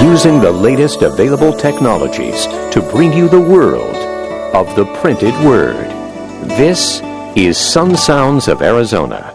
using the latest available technologies to bring you the world of the printed word. This is Sun Sounds of Arizona.